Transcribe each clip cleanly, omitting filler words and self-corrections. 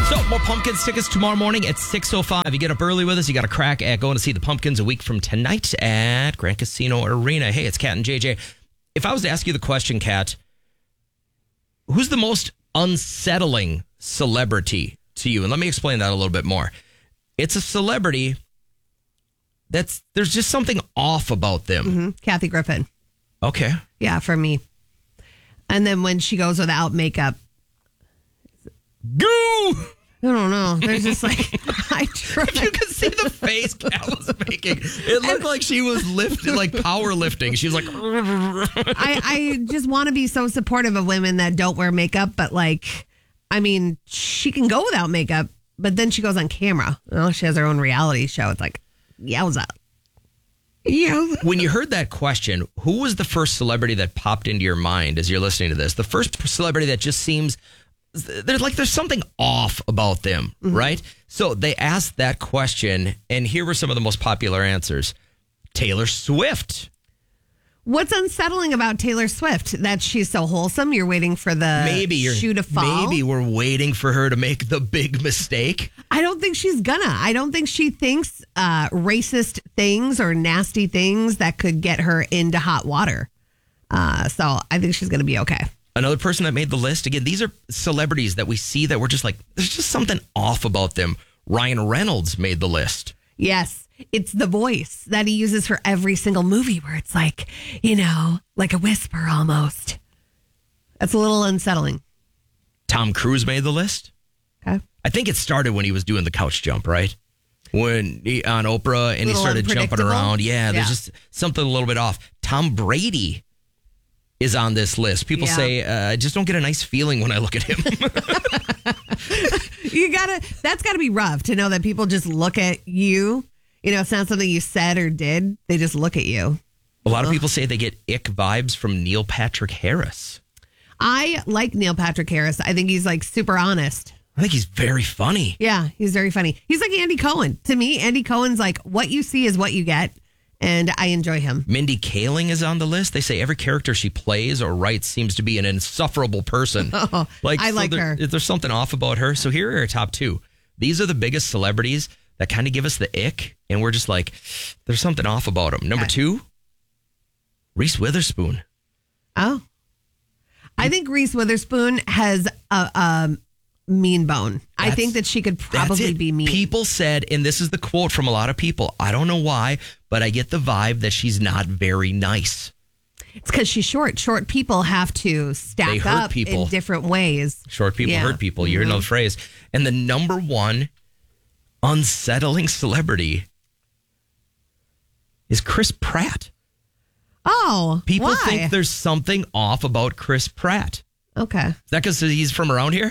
So, more Pumpkins tickets tomorrow morning at 6:05. If you get up early with us, you got a crack at going to see the Pumpkins a week from tonight at Grand Casino Arena. Hey, it's Kat and JJ. If I was to ask you the question, Kat, who's the most unsettling celebrity to you? And let me explain that a little bit more. It's a celebrity there's just something off about them. Mm-hmm. Kathy Griffin. Okay. Yeah, for me. And then when she goes without makeup. Goo! I don't know. There's just like, If you could see the face Kat was making, it looked like she was lifting, like powerlifting. She was like, I just want to be so supportive of women that don't wear makeup, but like, I mean, she can go without makeup, but then she goes on camera. Oh, she has her own reality show. It's like, yowza. When you heard that question, who was the first celebrity that popped into your mind as you're listening to this? The first celebrity that just seems there's something off about them, right? So they asked that question, and here were some of the most popular answers. Taylor Swift. What's unsettling about Taylor Swift? That she's so wholesome. You're waiting for the shoe to fall. Maybe we're waiting for her to make the big mistake. I don't think she's gonna. I don't think she thinks racist things or nasty things that could get her into hot water. So I think she's gonna be okay. Another person that made the list, again, these are celebrities that we see that we're just like, there's just something off about them. Ryan Reynolds made the list. Yes, it's the voice that he uses for every single movie where it's like, like a whisper almost. That's a little unsettling. Tom Cruise made the list. Okay. I think it started when he was doing the couch jump, right? When on Oprah and he started jumping around. Yeah, there's just something a little bit off. Tom Brady is on this list. People say, I just don't get a nice feeling when I look at him. That's gotta be rough to know that people just look at you. It's not something you said or did. They just look at you. A lot of people say they get ick vibes from Neil Patrick Harris. I like Neil Patrick Harris. I think he's like super honest. I think he's very funny. Yeah, he's very funny. He's like Andy Cohen. To me, Andy Cohen's like, what you see is what you get. And I enjoy him. Mindy Kaling is on the list. They say every character she plays or writes seems to be an insufferable person. I like her. There's something off about her. So here are our top two. These are the biggest celebrities that kind of give us the ick. And we're just like, there's something off about them. Number two, Reese Witherspoon. Oh. I think Reese Witherspoon has a mean bone. I think that she could probably be mean. People said, and this is the quote from a lot of people, I don't know why, but I get the vibe that she's not very nice. It's because she's short. Short people have to stack up in different ways. Short people hurt people. You hear the phrase. And the number one unsettling celebrity is Chris Pratt. Oh, people think there's something off about Chris Pratt. Okay. Is that because he's from around here?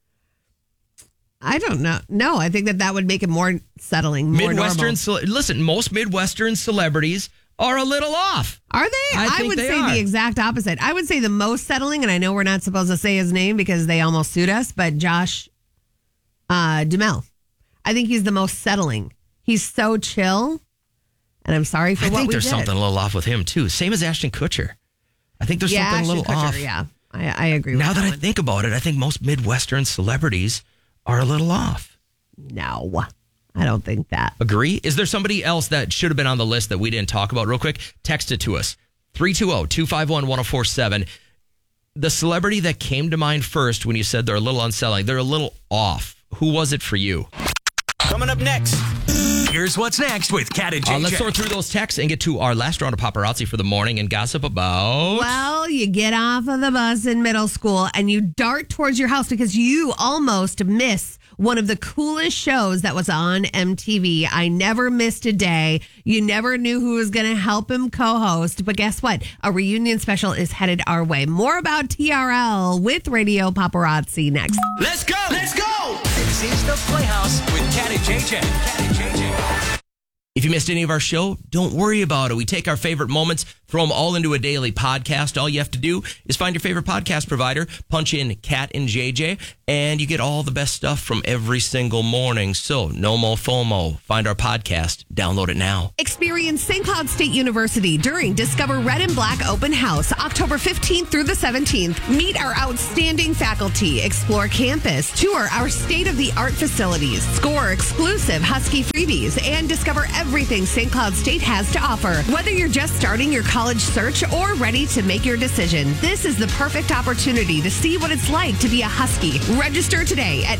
I don't know. No, I think that would make it more settling, more Midwestern. normal. Listen, most Midwestern celebrities are a little off. Are they? I would say the exact opposite. I would say the most settling, and I know we're not supposed to say his name because they almost sued us, but Josh Duhamel. I think he's the most settling. He's so chill, and I'm sorry for what we did. I think there's something a little off with him, too. Same as Ashton Kutcher. I think there's something a little off. Yeah, I agree with that. Now that I think about it, I think most Midwestern celebrities are a little off. No, I don't think that. Agree? Is there somebody else that should have been on the list that we didn't talk about? Real quick, text it to us. 320-251-1047. The celebrity that came to mind first when you said they're a little unsettling, they're a little off. Who was it for you? Coming up next, here's what's next with Kat and JJ. Let's sort through those texts and get to our last round of paparazzi for the morning and gossip about... Well, you get off of the bus in middle school and you dart towards your house because you almost miss one of the coolest shows that was on MTV. I never missed a day. You never knew who was going to help him co-host. But guess what? A reunion special is headed our way. More about TRL with Radio Paparazzi next. Let's go! Let's go! This is The Playhouse with Kat and JJ. Kat and JJ. If you missed any of our show, don't worry about it. We take our favorite moments throw them all into a daily podcast. All you have to do is find your favorite podcast provider, punch in Cat and JJ, and you get all the best stuff from every single morning. So no more FOMO. Find our podcast. Download it now. Experience St. Cloud State University during Discover Red and Black Open House, October 15th through the 17th. Meet our outstanding faculty, explore campus, tour our state-of-the-art facilities, score exclusive Husky freebies, and discover everything St. Cloud State has to offer. Whether you're just starting your college search or ready to make your decision, this is the perfect opportunity to see what it's like to be a Husky. Register today at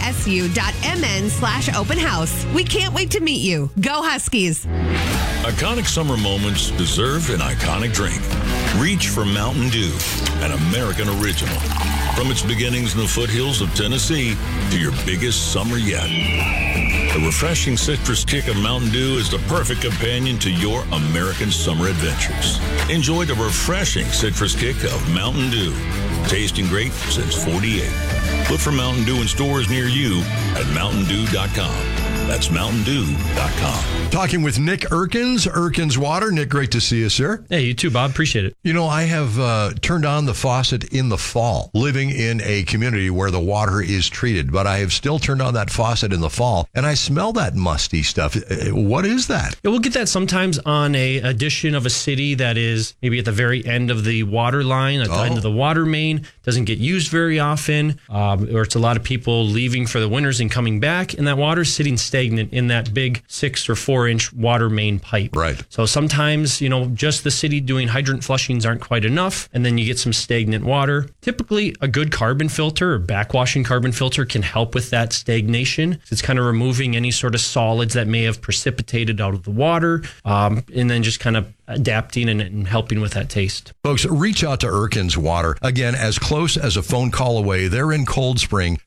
scsu.mn/open house. We can't wait to meet you. Go Huskies. Iconic summer moments deserve an iconic drink. Reach for Mountain Dew, an American original. From its beginnings in the foothills of Tennessee to your biggest summer yet. The refreshing citrus kick of Mountain Dew is the perfect companion to your American summer adventures. Enjoy the refreshing citrus kick of Mountain Dew. Tasting great since 48. Look for Mountain Dew in stores near you at mountaindew.com. That's mountaindew.com. Talking with Nick Erkins, Erkins Water. Nick, great to see you, sir. Hey, you too, Bob. Appreciate it. You know, I have turned on the faucet in the fall, living in a community where the water is treated, but I have still turned on that faucet in the fall, and I smell that musty stuff. What is that? Yeah, we'll get that sometimes on a addition of a city that is maybe at the very end of the water line, at the end of the water main, doesn't get used very often, or it's a lot of people leaving for the winters and coming back, and that water's sitting stagnant in that big 6 or 4 inch water main pipe. Right. So sometimes, just the city doing hydrant flushings aren't quite enough, and then you get some stagnant water. Typically, a good carbon filter or backwashing carbon filter can help with that stagnation. It's kind of removing any sort of solids that may have precipitated out of the water, and then just kind of adapting and helping with that taste. Folks, reach out to Erkins Water. Again, as close as a phone call away. They're in Cold Spring,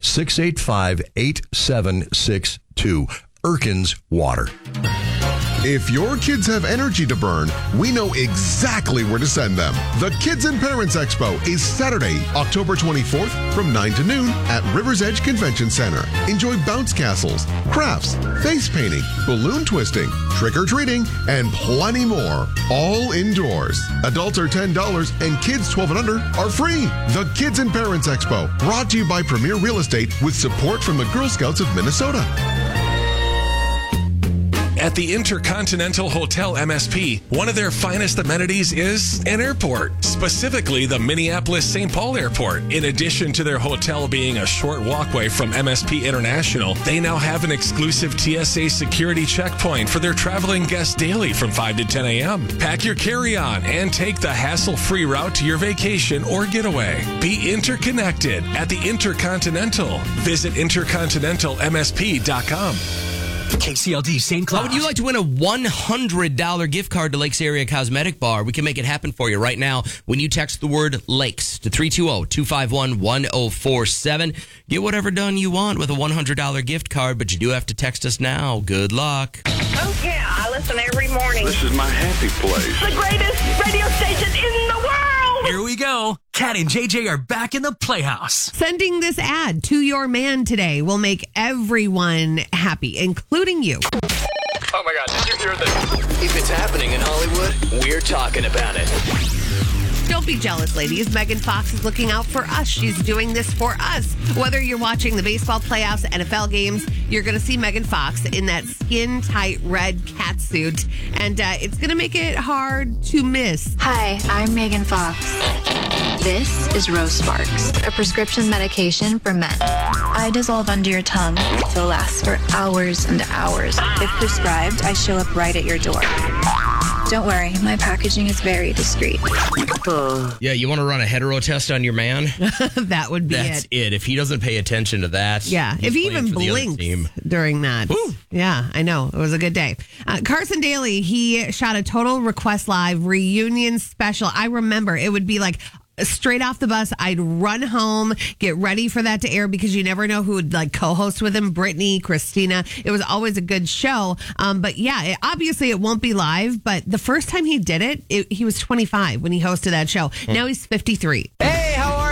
685-8762. Erkins Water. If your kids have energy to burn, we know exactly where to send them. The Kids and Parents Expo is Saturday, October 24th from 9 to noon at River's Edge Convention Center. Enjoy bounce castles, crafts, face painting, balloon twisting, trick-or-treating, and plenty more. All indoors. Adults are $10 and kids 12 and under are free. The Kids and Parents Expo, brought to you by Premier Real Estate with support from the Girl Scouts of Minnesota. At the Intercontinental Hotel MSP, one of their finest amenities is an airport, specifically the Minneapolis-St. Paul Airport. In addition to their hotel being a short walkway from MSP International, they now have an exclusive TSA security checkpoint for their traveling guests daily from 5 to 10 a.m. Pack your carry-on and take the hassle-free route to your vacation or getaway. Be interconnected at the Intercontinental. Visit intercontinentalmsp.com. KCLD St. Cloud. How would you like to win a $100 gift card to Lakes Area Cosmetic Bar? We can make it happen for you right now when you text the word Lakes to 320-251-1047. Get whatever done you want with a $100 gift card, but you do have to text us now. Good luck. Oh, yeah. I listen every morning. This is my happy place. The greatest radio station in the world. Here we go. Cat and JJ are back in the Playhouse. Sending this ad to your man today will make everyone happy, including you. Oh my God, did you hear this? If it's happening in Hollywood, we're talking about it. Don't be jealous, ladies. Megan Fox is looking out for us. She's doing this for us. Whether you're watching the baseball playoffs, NFL games, you're going to see Megan Fox in that skin-tight red catsuit. And it's going to make it hard to miss. Hi, I'm Megan Fox. This is Rose Sparks, a prescription medication for men. I dissolve under your tongue. It'll last for hours and hours. If prescribed, I show up right at your door. Don't worry, my packaging is very discreet. Yeah, you want to run a hetero test on your man? That would be That's it. If he doesn't pay attention to that. Yeah, if he even blinks during that. Woo. Yeah, I know. It was a good day. Carson Daly, he shot a Total Request Live reunion special. I remember it would be like straight off the bus, I'd run home, get ready for that to air because you never know who would like co-host with him. Brittany, Christina. It was always a good show. But yeah, obviously it won't be live. But the first time he did it, he was 25 when he hosted that show. Now he's 53. Hey, how are you?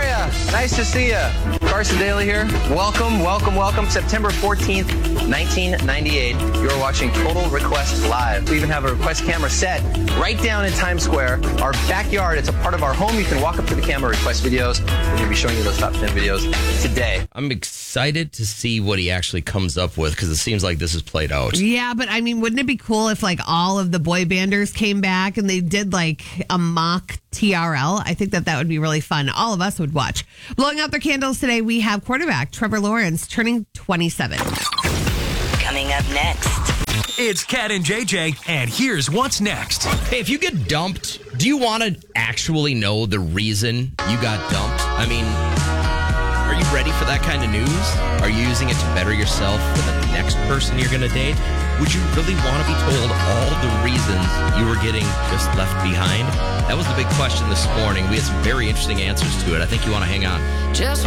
Nice to see you. Carson Daly here. Welcome, welcome, welcome. September 14th, 1998. You're watching Total Request Live. We even have a request camera set right down in Times Square. Our backyard, it's a part of our home. You can walk up to the camera, request videos. We're going to be showing you those top 10 videos today. I'm excited to see what he actually comes up with because it seems like this is played out. Yeah, but I mean, wouldn't it be cool if like all of the boy banders came back and they did like a mock TRL? I think that would be really fun. All of us would watch. Blowing out their candles today, we have quarterback Trevor Lawrence turning 27. Coming up next, it's Cat and JJ, and here's what's next. Hey, if you get dumped, do you want to actually know the reason you got dumped? I mean, are you ready for that kind of news? Are you using it to better yourself for the next person you're going to date? Would you really want to be told all the reasons you were getting just left behind? That was the big question this morning. We had some very interesting answers to it. I think you want to hang on. Just